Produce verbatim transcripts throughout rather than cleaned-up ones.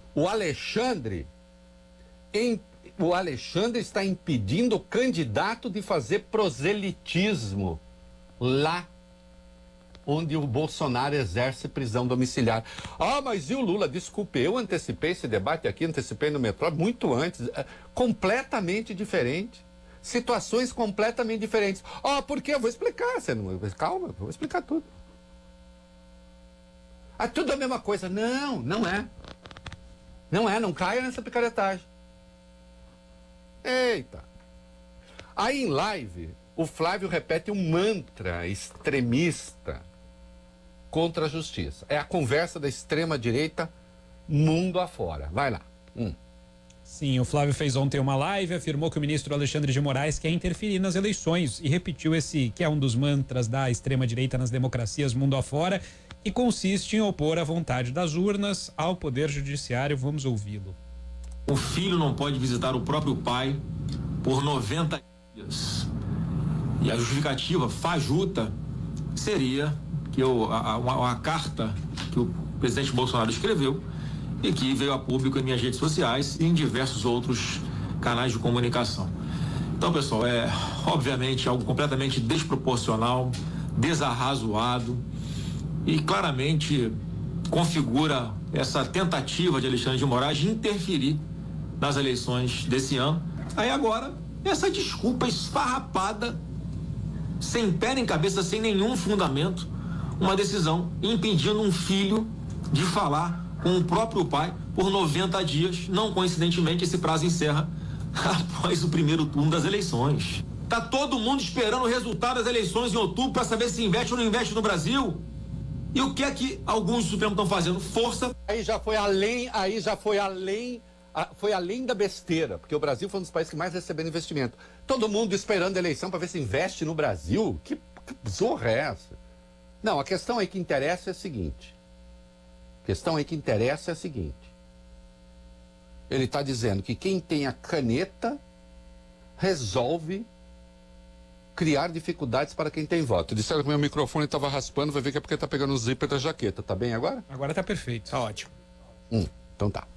O Alexandre, em, o Alexandre está impedindo o candidato de fazer proselitismo lá onde o Bolsonaro exerce prisão domiciliar. Ah, mas e o Lula? Desculpe, eu antecipei esse debate aqui, antecipei no metrô muito antes, é, completamente diferente. Situações completamente diferentes. Ah, por quê? Eu vou explicar. Você não... Calma, eu vou explicar tudo. Ah, tudo a mesma coisa. Não, não é. Não é, não caia nessa picaretagem. Eita. Aí em live, o Flávio repete um mantra extremista contra a justiça. É a conversa da extrema-direita mundo afora. Vai lá. Hum. Sim, o Flávio fez ontem uma live, afirmou que o ministro Alexandre de Moraes quer interferir nas eleições e repetiu esse que é um dos mantras da extrema-direita nas democracias mundo afora, que consiste em opor a vontade das urnas ao poder judiciário. Vamos ouvi-lo. O filho não pode visitar o próprio pai por noventa dias. E a justificativa fajuta seria que eu, a, a, a carta que o presidente Bolsonaro escreveu e que veio a público em minhas redes sociais e em diversos outros canais de comunicação. Então, pessoal, é obviamente algo completamente desproporcional, desarrazoado e claramente configura essa tentativa de Alexandre de Moraes de interferir nas eleições desse ano. Aí agora, essa desculpa esfarrapada, sem pé nem cabeça, sem nenhum fundamento, uma decisão impedindo um filho de falar com o próprio pai por noventa dias. Não coincidentemente, esse prazo encerra após o primeiro turno das eleições. Tá todo mundo esperando o resultado das eleições em outubro para saber se investe ou não investe no Brasil. E o que é que alguns do Supremo estão fazendo? Força. Aí já foi além, aí já foi além, foi além da besteira, porque o Brasil foi um dos países que mais receberam investimento. Todo mundo esperando a eleição para ver se investe no Brasil? Que, que zorra é essa? Não, a questão aí que interessa é a seguinte. A questão aí que interessa é a seguinte. Ele está dizendo que quem tem a caneta resolve criar dificuldades para quem tem voto. Disseram que meu microfone estava raspando, vai ver que é porque está pegando o zíper da jaqueta. Tá bem agora? Agora tá perfeito. Tá ótimo. Hum, então tá.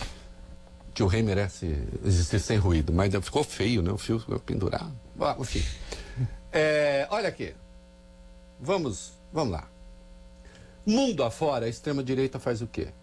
O tio Rei merece existir sem ruído, mas ficou feio, né? O fio pendurado. Ah, enfim. É, olha aqui. Vamos, vamos lá. Mundo afora, a extrema-direita faz o quê?